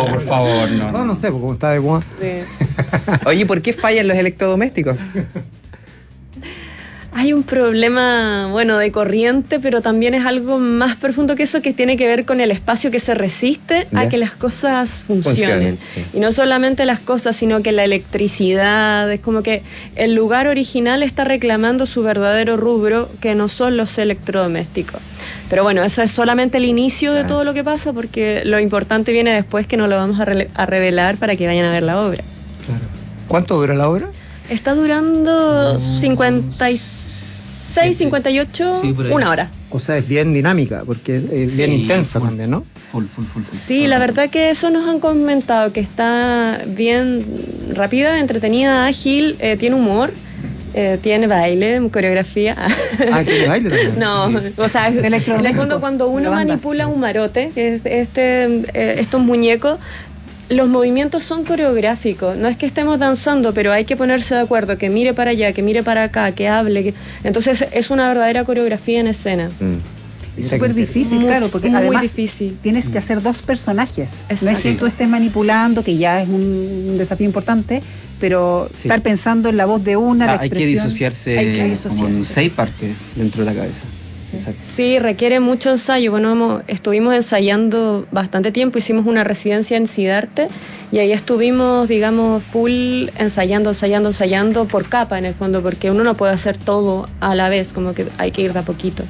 No, por favor, no. No sé, porque como está de moda. Sí. Oye, ¿por qué fallan los electrodomésticos? Hay un problema, bueno, de corriente, pero también es algo más profundo que eso, que tiene que ver con el espacio que se resiste a que las cosas funcionen. Sí. Y no solamente las cosas, sino que la electricidad. Es como que el lugar original está reclamando su verdadero rubro, que no son los electrodomésticos. Pero bueno, eso es solamente el inicio de todo lo que pasa, porque lo importante viene después, que no lo vamos a revelar para que vayan a ver la obra. Claro. ¿Cuánto dura la obra? Está durando 56, 58, sí, por ahí. una hora. O sea, es bien dinámica, porque es bien intensa también, ¿no? Full. Sí, la verdad que eso nos han comentado, que está bien rápida, entretenida, ágil, tiene humor, tiene baile, coreografía. Ah, ¿tiene baile también? No, o sea, en el fondo cuando uno manipula un marote, que es estos muñecos, los movimientos son coreográficos, no es que estemos danzando, pero hay que ponerse de acuerdo, que mire para allá, que mire para acá, que hable. Entonces es una verdadera coreografía en escena. Es súper difícil, claro, porque muy además difícil. tienes que hacer dos personajes. Exacto. No es que tú estés manipulando, que ya es un desafío importante, pero estar pensando en la voz de una, la hay que expresión. disociarse como en 6 partes dentro de la cabeza. Exacto. Sí, requiere mucho ensayo. Bueno, estuvimos ensayando bastante tiempo, hicimos una residencia en Siddhartha y ahí estuvimos, digamos, full ensayando por capa en el fondo, porque uno no puede hacer todo a la vez, como que hay que ir de a poquito.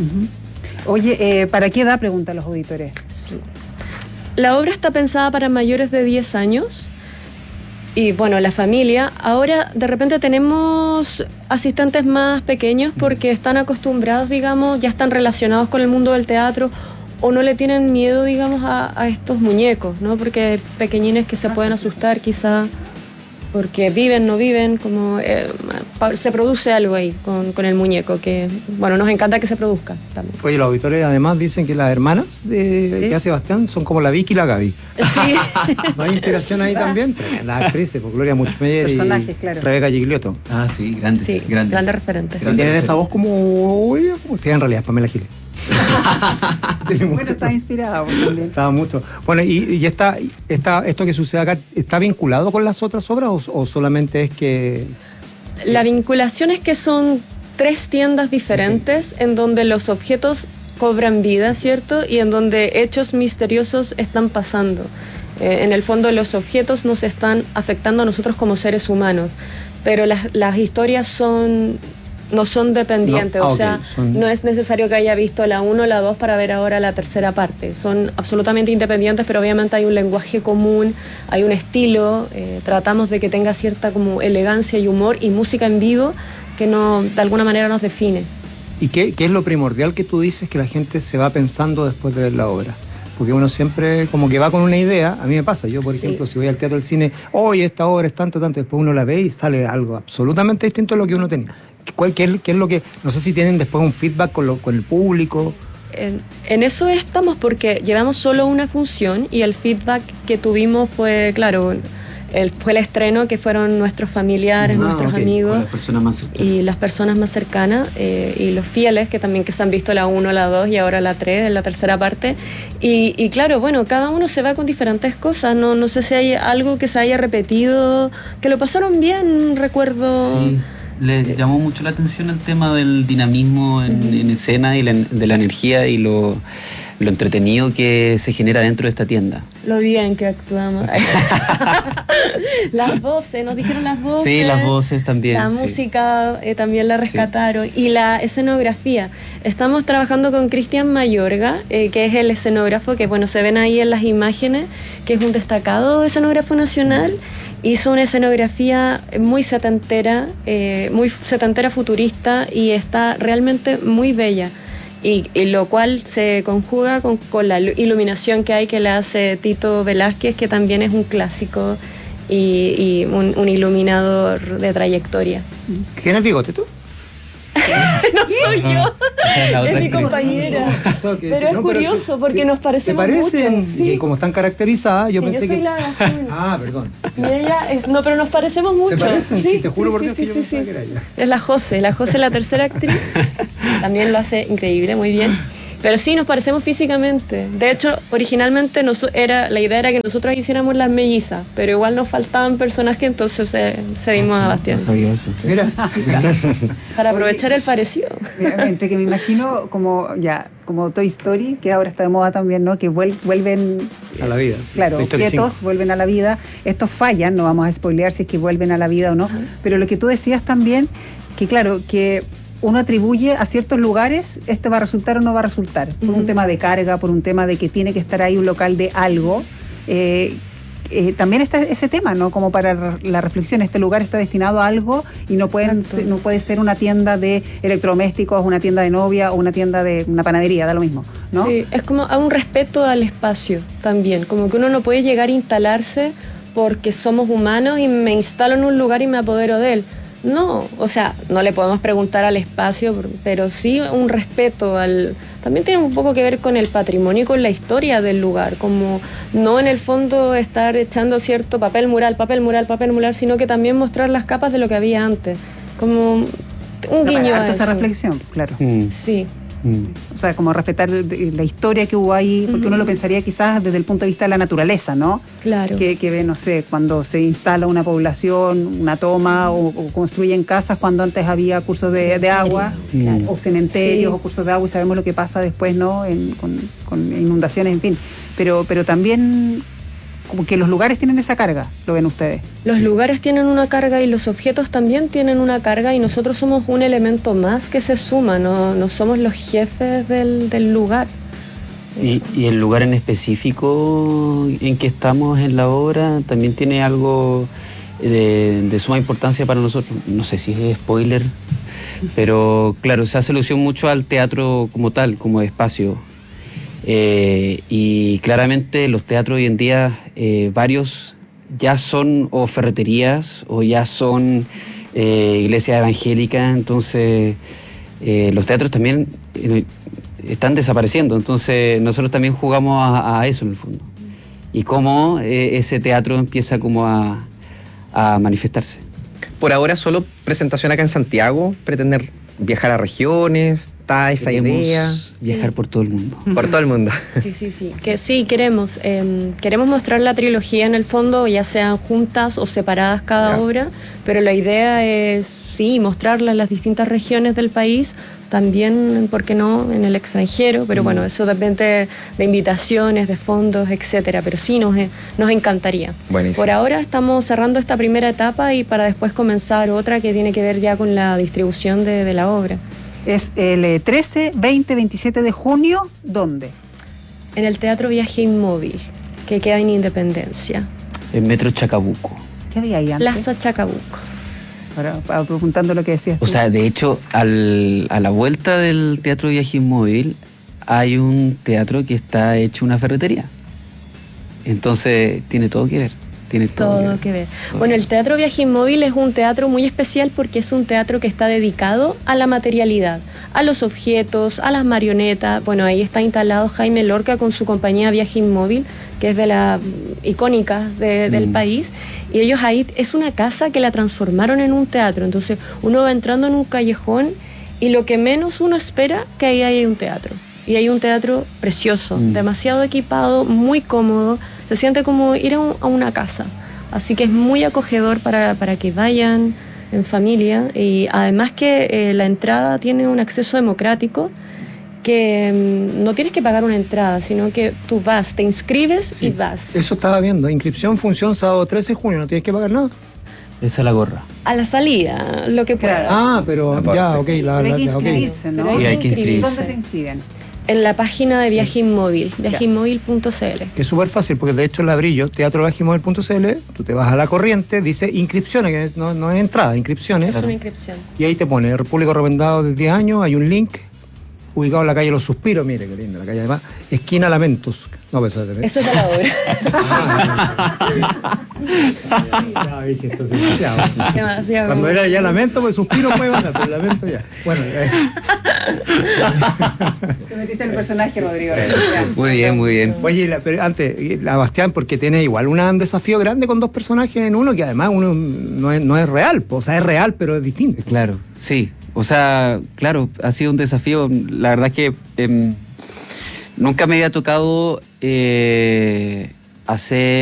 Oye, ¿para qué edad? Preguntan los auditores. Sí. La obra está pensada para mayores de 10 años. Y bueno, la familia, ahora de repente tenemos asistentes más pequeños porque están acostumbrados, digamos, ya están relacionados con el mundo del teatro o no le tienen miedo, digamos, a estos muñecos, ¿no? Porque pequeñines que se pueden asustar quizá porque viven, no viven, como se produce algo ahí con el muñeco, que bueno, nos encanta que se produzca también. Oye, los auditores además dicen que las hermanas que hace Sebastián son como la Vicky y la Gaby. Sí. ¿No hay inspiración ahí también? Las actrices, por Gloria Muchmeyer y claro. Rebeca Gigliotto. Ah, sí, grandes. Sí, grandes referentes. Tienen esa voz como si en realidad es Pamela Giles. Bueno, está inspirada también. Estaba mucho. Bueno, y esto que sucede acá, ¿está vinculado con las otras obras o solamente es que...? La vinculación es que son 3 tiendas diferentes en donde los objetos cobran vida, ¿cierto? Y en donde hechos misteriosos están pasando. En el fondo los objetos nos están afectando a nosotros como seres humanos, pero las historias no son dependientes, no es necesario que haya visto la 1 o la 2 para ver ahora la tercera parte. Son absolutamente independientes, pero obviamente hay un lenguaje común, hay un estilo, tratamos de que tenga cierta como elegancia y humor y música en vivo que de alguna manera nos define. ¿Y qué es lo primordial que tú dices que la gente se va pensando después de ver la obra? Porque uno siempre como que va con una idea, a mí me pasa, yo por ejemplo si voy al teatro del cine, oye, esta obra es tanto, después uno la ve y sale algo absolutamente distinto a lo que uno tenía. ¿Qué es lo que, no sé si tienen después un feedback con el público? En eso estamos porque llevamos solo una función y el feedback que tuvimos fue, claro, fue el estreno, que fueron nuestros familiares, nuestros amigos, las personas más cercanas. Y las personas más cercanas, y los fieles que también que se han visto la 1, la 2 y ahora la 3, en la tercera parte. Y claro, bueno, cada uno se va con diferentes cosas, no sé si hay algo que se haya repetido, que lo pasaron bien, recuerdo. Sí. Le llamó mucho la atención el tema del dinamismo en escena y de la energía y lo entretenido que se genera dentro de esta tienda. Lo bien que actuamos. Las voces, nos dijeron las voces. Sí, las voces también. La música también la rescataron. Y la escenografía. Estamos trabajando con Cristian Mayorga, que es el escenógrafo, que bueno, se ven ahí en las imágenes, que es un destacado escenógrafo nacional. Hizo una escenografía muy setentera futurista, y está realmente muy bella. Y lo cual se conjuga con la iluminación que hay, que le hace Tito Velázquez, que también es un clásico y un iluminador de trayectoria. ¿Tienes bigote tú? No soy yo, es mi actriz. compañera. Pero es curioso porque nos parecemos mucho. ¿Se parecen? mucho. Sí. Y como están caracterizadas, yo pensé yo soy que... la azul. Ah, perdón. Y ella no, pero nos parecemos mucho. ¿Se parecen? Sí, te juro por Dios que yo pensaba sí. que era ella. Es la José, la tercera actriz. También lo hace increíble, muy bien. Pero sí, nos parecemos físicamente. De hecho, originalmente la idea era que nosotros hiciéramos las mellizas, pero igual nos faltaban personajes, entonces cedimos a Bastián. No sabía eso. Mira. Para aprovechar el parecido. Mira, entre que me imagino como Toy Story, que ahora está de moda también, ¿no? Que vuelven a la vida. Claro, quietos, vuelven a la vida. Estos fallan, no vamos a spoilear si es que vuelven a la vida o no. Pero lo que tú decías también, que claro, que uno atribuye a ciertos lugares, este va a resultar o no va a resultar, por un tema de carga, por un tema de que tiene que estar ahí un local de algo. También está ese tema, ¿no? Como para la reflexión, este lugar está destinado a algo y no puede ser una tienda de electrodomésticos, una tienda de novia o una tienda de una panadería, da lo mismo, ¿no? Sí, es como a un respeto al espacio también, como que uno no puede llegar a instalarse porque somos humanos y me instalo en un lugar y me apodero de él. No, o sea, no le podemos preguntar al espacio, pero sí un respeto al... También tiene un poco que ver con el patrimonio y con la historia del lugar, como no en el fondo estar echando cierto papel mural, sino que también mostrar las capas de lo que había antes, como un guiño a eso. Esa reflexión, claro. Sí. O sea, como respetar la historia que hubo ahí, porque uno lo pensaría quizás desde el punto de vista de la naturaleza, ¿no? Claro. Que ve, no sé, cuando se instala una población, una toma, o construyen casas cuando antes había cursos de agua, o cementerios, o cursos de agua, y sabemos lo que pasa después, ¿no? Con inundaciones, en fin. Pero también como que los lugares tienen esa carga, ¿lo ven ustedes? Los lugares tienen una carga y los objetos también tienen una carga y nosotros somos un elemento más que se suma, no somos los jefes del lugar. Y el lugar en específico en que estamos en la obra también tiene algo de suma importancia para nosotros. No sé si es spoiler, pero claro, se hace alusión mucho al teatro como tal, como espacio. Y claramente los teatros hoy en día, varios ya son o ferreterías o ya son iglesias evangélicas, entonces los teatros también están desapareciendo, entonces nosotros también jugamos a eso en el fondo. Y cómo ese teatro empieza como a manifestarse. Por ahora solo presentación acá en Santiago, pretender viajar a regiones, está esa idea. Viajar por todo el mundo. Por todo el mundo. Sí. Que sí, queremos mostrar la trilogía en el fondo, ya sean juntas o separadas cada obra, pero la idea es, sí, mostrarla en las distintas regiones del país, también, ¿por qué no?, en el extranjero, pero bueno, eso depende de invitaciones, de fondos, etcétera, pero sí nos encantaría. Buenísimo. Por ahora estamos cerrando esta primera etapa y para después comenzar otra que tiene que ver ya con la distribución de la obra. Es el 13, 20, 27 de junio, ¿dónde? En el Teatro Viaje Inmóvil, que queda en Independencia. En Metro Chacabuco. ¿Qué había ahí antes? Plaza Chacabuco. Para preguntando lo que decías tú. O sea, de hecho, a la vuelta del Teatro Viaje Inmóvil hay un teatro que está hecho una ferretería. Entonces, tiene todo que ver. Tiene todo que ver. Bueno, el Teatro Viaje Inmóvil es un teatro muy especial porque es un teatro que está dedicado a la materialidad, a los objetos, a las marionetas. Bueno, ahí está instalado Jaime Lorca con su compañía Viaje Inmóvil, que es de las icónicas del país. Y ellos ahí, es una casa que la transformaron en un teatro. Entonces, uno va entrando en un callejón y lo que menos uno espera que ahí hay un teatro. Y hay un teatro precioso, demasiado equipado, muy cómodo. Se siente como ir a una casa. Así que es muy acogedor para que vayan en familia. Y además que la entrada tiene un acceso democrático, que no tienes que pagar una entrada, sino que tú vas, te inscribes y vas. Eso estaba viendo. Inscripción, función, sábado 13 de junio. No tienes que pagar nada. Esa es la gorra. A la salida, lo que pueda. Ah, pero ya, ok. Pero hay que inscribirse, ¿no? Sí, hay que inscribirse. ¿Dónde se inscriben? En la página de Viaje Inmóvil, viajeinmóvil.cl. Es súper fácil, porque de hecho la abrí teatroviajeinmóvil.cl, tú te vas a la corriente, dice inscripciones, que no es entrada, inscripciones. Es una inscripción. Y ahí te pone República Recomendado de 10 años, hay un link, ubicado en la calle Los Suspiros, mire qué linda la calle, además, esquina Lamentos. No, pues eso es de la obra. Demasiado. Cuando era ya Lamento, pues Suspiro puede pasar, pero Lamento ya. Bueno, Te metiste en el personaje, Rodrigo. Muy bien. Oye, pero antes, a Bastián, porque tiene igual un desafío grande con dos personajes en uno, que además uno no es real, o sea, es real, pero es distinto. Claro, sí. O sea, claro, ha sido un desafío. La verdad que Nunca me había tocado hacer